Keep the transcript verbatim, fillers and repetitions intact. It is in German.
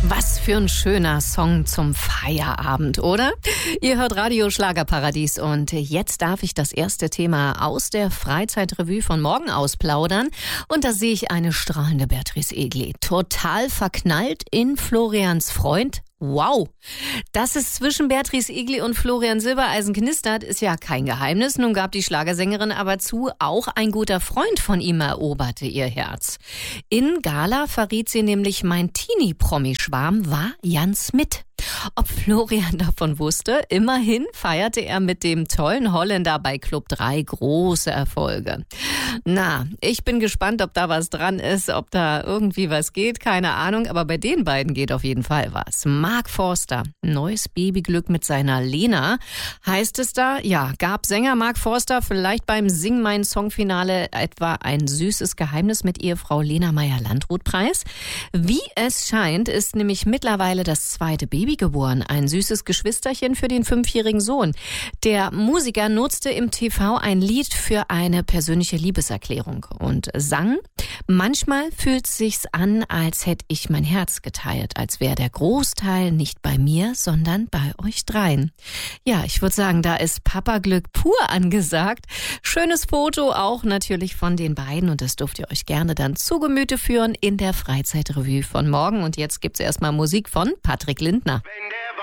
Was für ein schöner Song zum Feierabend, oder? Ihr hört Radio Schlagerparadies und jetzt darf ich das erste Thema aus der Freizeitrevue von morgen ausplaudern. Und da sehe ich eine strahlende Beatrice Egli, total verknallt in Florians Freund. Wow, dass es zwischen Beatrice Egli und Florian Silbereisen knistert, ist ja kein Geheimnis. Nun gab die Schlagersängerin aber zu, auch ein guter Freund von ihm eroberte ihr Herz. In Gala verriet sie nämlich, mein Teenie-Promi-Schwarm war Jan Smit. Ob Florian davon wusste, immerhin feierte er mit dem tollen Holländer bei Club drei große Erfolge. Na, ich bin gespannt, ob da was dran ist, ob da irgendwie was geht, keine Ahnung, aber bei den beiden geht auf jeden Fall was. Mark Forster, neues Babyglück mit seiner Lena, heißt es da, ja, gab Sänger Mark Forster vielleicht beim Sing mein Song-Finale etwa ein süßes Geheimnis mit Ehefrau Lena Meyer-Landrut preis? Wie es scheint, ist nämlich mittlerweile das zweite Baby geboren, ein süßes Geschwisterchen für den fünfjährigen Sohn. Der Musiker nutzte im T V ein Lied für eine persönliche Liebeserklärung und sang, manchmal fühlt sich's an, als hätte ich mein Herz geteilt, als wäre der Großteil nicht bei mir, sondern bei euch dreien. Ja, ich würde sagen, da ist Papa-Glück pur angesagt. Schönes Foto auch natürlich von den beiden und das dürft ihr euch gerne dann zu Gemüte führen in der Freizeitrevue von morgen. Und jetzt gibt's erstmal Musik von Patrick Lindner.